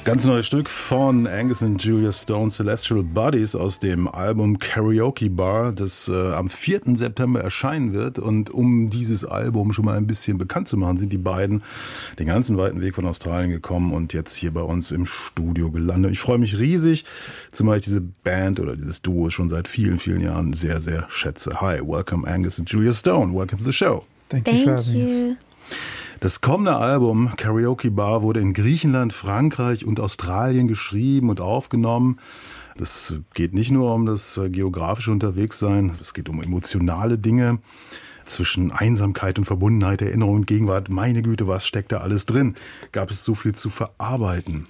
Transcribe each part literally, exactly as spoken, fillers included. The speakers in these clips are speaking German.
Ganz neues Stück von Angus und Julia Stone, Celestial Bodies, aus dem Album Karaoke Bar, das äh, am vierten September erscheinen wird. Und um dieses Album schon mal ein bisschen bekannt zu machen, sind die beiden den ganzen weiten Weg von Australien gekommen und jetzt hier bei uns im Studio gelandet. Ich freue mich riesig, zumal ich diese Band oder dieses Duo schon seit vielen, vielen Jahren sehr, sehr schätze. Hi, welcome Angus und Julia Stone. Welcome to the show. Thank you for having us. Das kommende Album Karaoke Bar wurde in Griechenland, Frankreich und Australien geschrieben und aufgenommen. Das geht nicht nur um das geografische Unterwegssein, es geht um emotionale Dinge zwischen Einsamkeit und Verbundenheit, Erinnerung und Gegenwart. Meine Güte, was steckt da alles drin? Gab es so viel zu verarbeiten?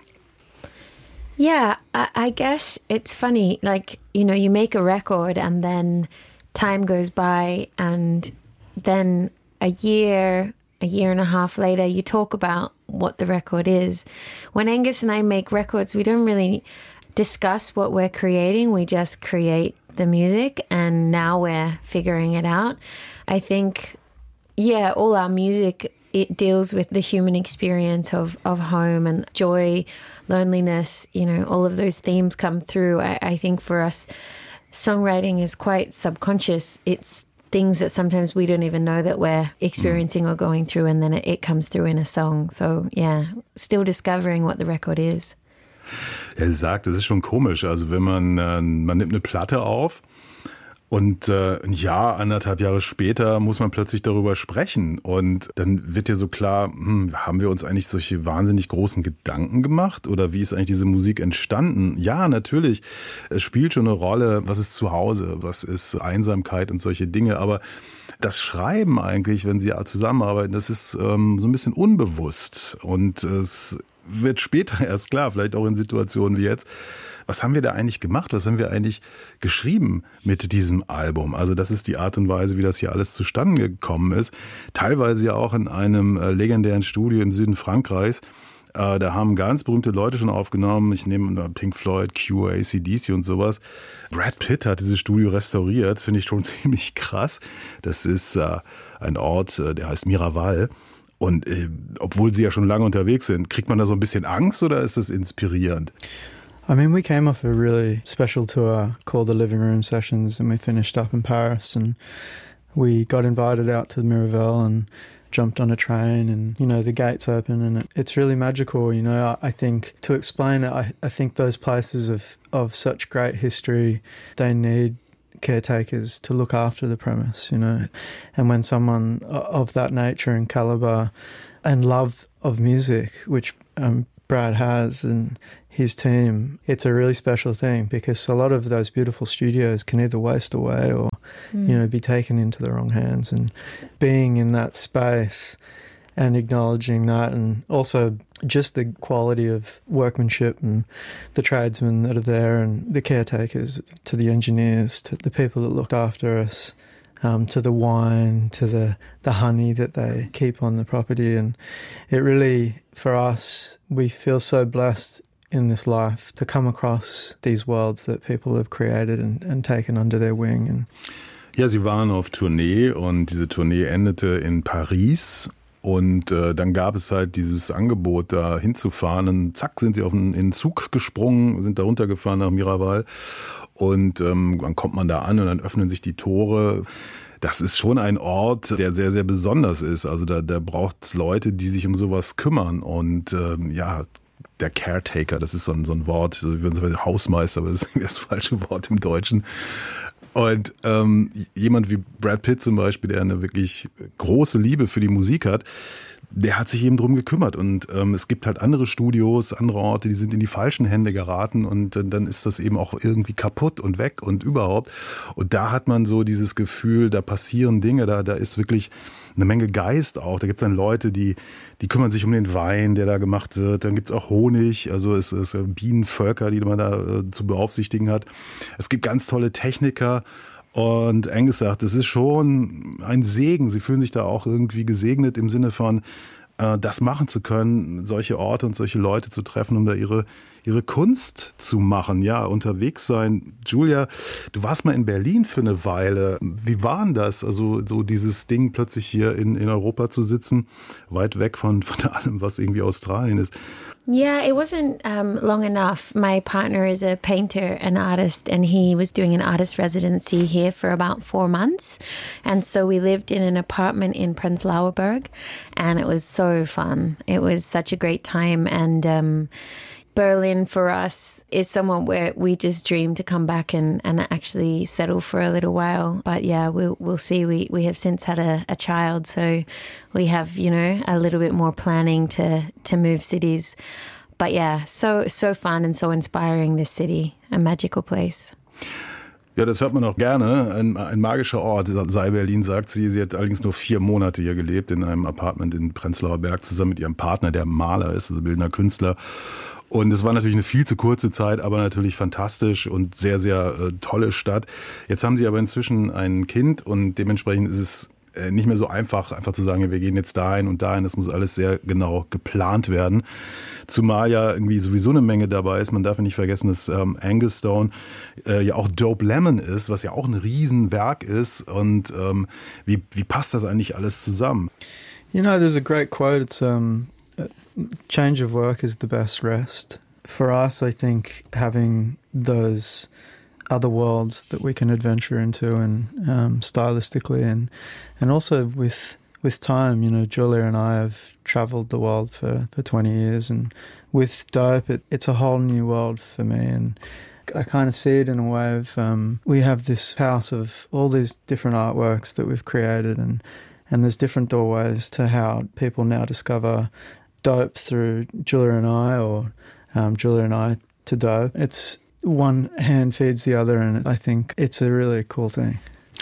Yeah, I, I guess it's funny, like, you know, you make a record and then time goes by and then a year... a year and a half later, you talk about what the record is. When Angus and I make records, we don't really discuss what we're creating. We just create the music, and now we're figuring it out. I think, yeah, all our music, it deals with the human experience of, of home and joy, loneliness, you know, all of those themes come through. I, I think for us, songwriting is quite subconscious. It's things that sometimes we don't even know that we're experiencing or going through, and then it, it comes through in a song. So, yeah, still discovering what the record is. Er sagt, es ist schon komisch. Also wenn man, äh, man nimmt eine Platte auf und äh, ein Jahr, anderthalb Jahre später muss man plötzlich darüber sprechen. Und dann wird dir so klar, hm, haben wir uns eigentlich solche wahnsinnig großen Gedanken gemacht? Oder wie ist eigentlich diese Musik entstanden? Ja, natürlich, es spielt schon eine Rolle, was ist zu Hause, was ist Einsamkeit und solche Dinge. Aber das Schreiben eigentlich, wenn sie zusammenarbeiten, das ist ähm, so ein bisschen unbewusst. Und es wird später erst klar, vielleicht auch in Situationen wie jetzt, was haben wir da eigentlich gemacht? Was haben wir eigentlich geschrieben mit diesem Album? Also das ist die Art und Weise, wie das hier alles zustande gekommen ist. Teilweise ja auch in einem äh, legendären Studio im Süden Frankreichs. Äh, da haben ganz berühmte Leute schon aufgenommen. Ich nehme Pink Floyd, Cure, A C D C und sowas. Brad Pitt hat dieses Studio restauriert. Finde ich schon ziemlich krass. Das ist äh, ein Ort, äh, der heißt Miraval. Und äh, obwohl sie ja schon lange unterwegs sind, kriegt man da so ein bisschen Angst oder ist das inspirierend? I mean, we came off a really special tour called the Living Room Sessions, and we finished up in Paris, and we got invited out to Miraval and jumped on a train, and, you know, the gates open, and it, it's really magical. You know, I, I think to explain it, I, I think those places of, of such great history, they need caretakers to look after the premise, you know. And when someone of that nature and caliber and love of music, which um, Brad has and his team, it's a really special thing, because a lot of those beautiful studios can either waste away or, mm. you know, be taken into the wrong hands. And being in that space and acknowledging that, and also just the quality of workmanship and the tradesmen that are there and the caretakers, to the engineers, to the people that look after us, um, to the wine, to the, the honey that they keep on the property. And it really, for us, we feel so blessed in this life to come across these worlds that people have created and, and taken under their wing. And ja, sie waren auf Tournee und diese Tournee endete in Paris. Und äh, dann gab es halt dieses Angebot, da hinzufahren. Und zack, sind sie auf einen, in den Zug gesprungen, sind da runtergefahren nach Miraval. Und ähm, dann kommt man da an und dann öffnen sich die Tore. Das ist schon ein Ort, der sehr, sehr besonders ist. Also da, da braucht es Leute, die sich um sowas kümmern. Und ähm, ja, der Caretaker, das ist so ein, so ein Wort, so wie würden sie sagen, Hausmeister, aber das ist das falsche Wort im Deutschen. Und ähm, jemand wie Brad Pitt zum Beispiel, der eine wirklich große Liebe für die Musik hat, der hat sich eben drum gekümmert. Und ähm, es gibt halt andere Studios, andere Orte, die sind in die falschen Hände geraten und äh, dann ist das eben auch irgendwie kaputt und weg und überhaupt. Und da hat man so dieses Gefühl, da passieren Dinge, da, da ist wirklich eine Menge Geist auch. Da gibt es dann Leute, die, die kümmern sich um den Wein, der da gemacht wird. Dann gibt es auch Honig, also es ist Bienenvölker, die man da äh, zu beaufsichtigen hat. Es gibt ganz tolle Techniker. Und Angus sagt, es ist schon ein Segen. Sie fühlen sich da auch irgendwie gesegnet im Sinne von, äh, das machen zu können, solche Orte und solche Leute zu treffen, um da ihre, ihre Kunst zu machen, ja, unterwegs sein. Julia, du warst mal in Berlin für eine Weile. Wie war denn das? Also so dieses Ding, plötzlich hier in, in Europa zu sitzen, weit weg von, von allem, was irgendwie Australien ist. Yeah, it wasn't um, long enough. My partner is a painter, an artist, and he was doing an artist residency here for about four months. And so we lived in an apartment in Prenzlauer Berg, and it was so fun. It was such a great time. And um, Berlin for us is somewhere where we just dream to come back and, and actually settle for a little while. But yeah, we'll, we'll see. We, we have since had a, a child, so we have, you know, a little bit more planning to, to move cities. But yeah, so, so fun and so inspiring, this city, a magical place. Ja, das hört man auch gerne. Ein, ein magischer Ort sei Berlin, sagt sie. Sie hat allerdings nur vier Monate hier gelebt, in einem Apartment in Prenzlauer Berg, zusammen mit ihrem Partner, der Maler ist, also bildender Künstler. Und es war natürlich eine viel zu kurze Zeit, aber natürlich fantastisch und sehr, sehr äh, tolle Stadt. Jetzt haben sie aber inzwischen ein Kind und dementsprechend ist es äh, nicht mehr so einfach, einfach zu sagen, ja, wir gehen jetzt dahin und dahin. Das muss alles sehr genau geplant werden. Zumal ja irgendwie sowieso eine Menge dabei ist. Man darf ja nicht vergessen, dass ähm, Angus Stone äh, ja auch Dope Lemon ist, was ja auch ein Riesenwerk ist. Und ähm, wie, wie passt das eigentlich alles zusammen? You know, there's a great quote. It's um, change of work is the best rest. For us, I think having those other worlds that we can adventure into, and um, stylistically, and and also with with time, you know, Julia and I have travelled the world for, for twenty years, and with Dope, it, it's a whole new world for me, and I kind of see it in a way of um, we have this house of all these different artworks that we've created, and and there's different doorways to how people now discover Dope through Julia and I, or um, Julia and I to Dope. It's one hand feeds the other, and I think it's a really cool thing.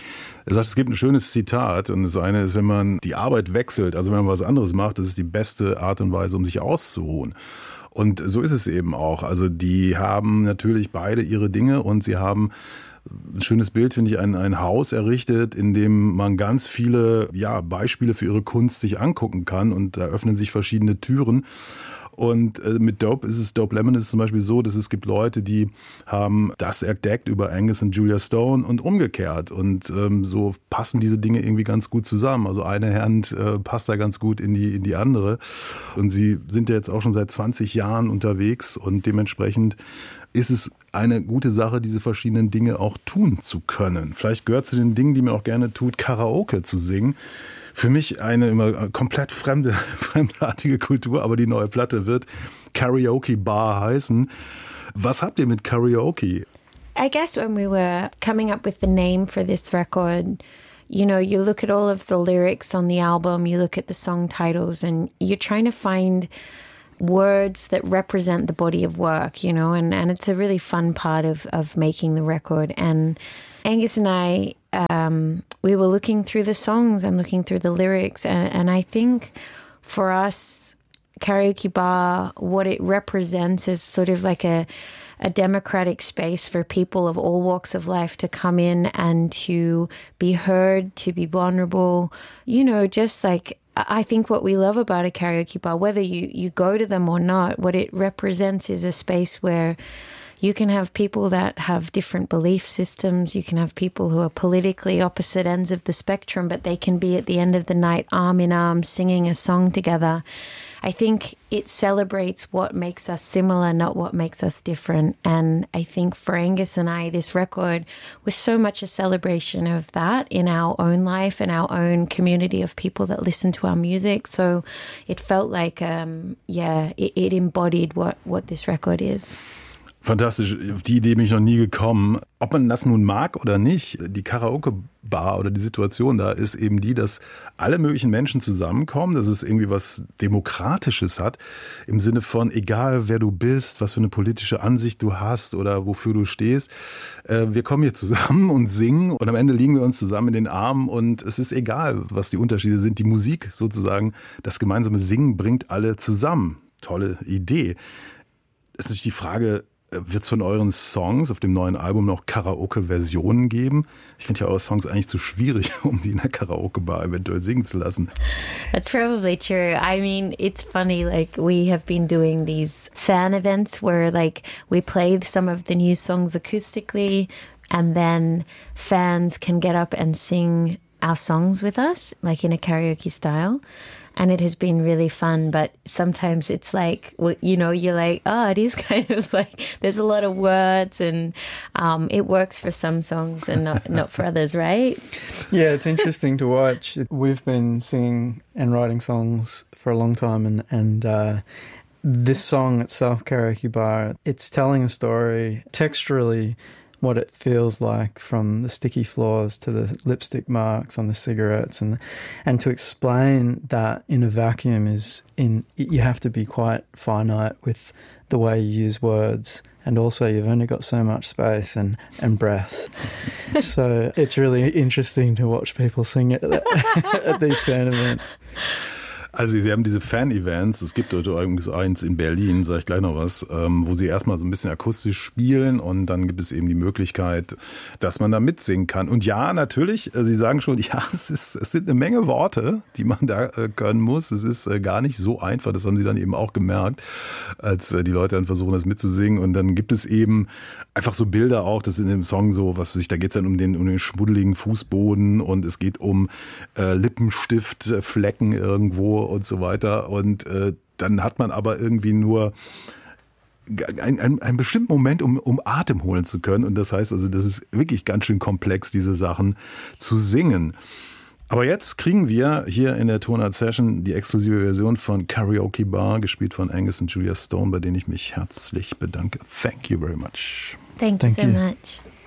Er sagt, es gibt ein schönes Zitat, und das eine ist, wenn man die Arbeit wechselt, also wenn man was anderes macht, das ist die beste Art und Weise, um sich auszuruhen. Und so ist es eben auch. Also die haben natürlich beide ihre Dinge, und sie haben ein schönes Bild, finde ich, ein, ein Haus errichtet, in dem man ganz viele ja, Beispiele für ihre Kunst sich angucken kann, und da öffnen sich verschiedene Türen. Und äh, mit Dope ist es, Dope Lemon ist es zum Beispiel so, dass es gibt Leute, die haben das entdeckt über Angus und Julia Stone und umgekehrt. Und ähm, so passen diese Dinge irgendwie ganz gut zusammen. Also eine Hand äh, passt da ganz gut in die, in die andere. Und sie sind ja jetzt auch schon seit zwanzig Jahren unterwegs, und dementsprechend ist es eine gute Sache, diese verschiedenen Dinge auch tun zu können. Vielleicht gehört zu den Dingen, die mir auch gerne tut, Karaoke zu singen. Für mich eine immer komplett fremde, fremdartige Kultur, aber die neue Platte wird Karaoke Bar heißen. Was habt ihr mit Karaoke? I guess when we were coming up with the name for this record, you know, you look at all of the lyrics on the album, you look at the song titles, and you're trying to find words that represent the body of work, you know, and, and it's a really fun part of, of making the record. And Angus and I, um, we were looking through the songs and looking through the lyrics, and, and I think for us, Karaoke Bar, what it represents is sort of like a a democratic space for people of all walks of life to come in and to be heard, to be vulnerable, you know, just like, I think what we love about a karaoke bar, whether you, you go to them or not, what it represents is a space where you can have people that have different belief systems. You can have people who are politically opposite ends of the spectrum, but they can be at the end of the night arm in arm singing a song together. I think it celebrates what makes us similar, not what makes us different. And I think for Angus and I, this record was so much a celebration of that in our own life and our own community of people that listen to our music. So it felt like, um, yeah, it, it embodied what, what this record is. Fantastisch, auf die Idee bin ich noch nie gekommen. Ob man das nun mag oder nicht, die Karaoke-Bar oder die Situation da ist eben die, dass alle möglichen Menschen zusammenkommen, dass es irgendwie was Demokratisches hat, im Sinne von, egal wer du bist, was für eine politische Ansicht du hast oder wofür du stehst, wir kommen hier zusammen und singen, und am Ende liegen wir uns zusammen in den Armen, und es ist egal, was die Unterschiede sind. Die Musik sozusagen, das gemeinsame Singen bringt alle zusammen. Tolle Idee. Es ist natürlich die Frage, wird es von euren Songs auf dem neuen Album noch Karaoke-Versionen geben? Ich finde ja eure Songs eigentlich zu schwierig, um die in der Karaoke-Bar eventuell singen zu lassen. That's probably true. I mean, it's funny, like we have been doing these fan events where like we play some of the new songs acoustically and then fans can get up and sing our songs with us, like in a karaoke style. And it has been really fun, but sometimes it's like, you know, you're like, oh, it is kind of like, there's a lot of words and um, it works for some songs and not, not for others, right? Yeah, it's interesting to watch. We've been singing and writing songs for a long time, and, and uh, this song itself, Karaoke Bar, it's telling a story texturally, what it feels like from the sticky floors to the lipstick marks on the cigarettes, and and to explain that in a vacuum is in you have to be quite finite with the way you use words, and also you've only got so much space and, and breath. So it's really interesting to watch people sing it at these fan events. Also Sie haben diese Fan-Events, es gibt heute übrigens eins in Berlin, sage ich gleich noch was, ähm, wo Sie erstmal so ein bisschen akustisch spielen und dann gibt es eben die Möglichkeit, dass man da mitsingen kann. Und ja, natürlich, Sie sagen schon, ja, es, ist, es sind eine Menge Worte, die man da äh, können muss. Es ist äh, gar nicht so einfach, das haben Sie dann eben auch gemerkt, als äh, die Leute dann versuchen, das mitzusingen. Und dann gibt es eben einfach so Bilder auch, das in dem Song so, was weiß ich, da geht es dann um den, um den schmuddeligen Fußboden und es geht um äh, Lippenstiftflecken irgendwo und so weiter. Und äh, dann hat man aber irgendwie nur einen, einen, einen bestimmten Moment, um, um Atem holen zu können. Und das heißt also, das ist wirklich ganz schön komplex, diese Sachen zu singen. Aber jetzt kriegen wir hier in der Tonart Session die exklusive Version von Karaoke Bar, gespielt von Angus und Julia Stone, bei denen ich mich herzlich bedanke. Thank you very much. Thank you Thank so you. much.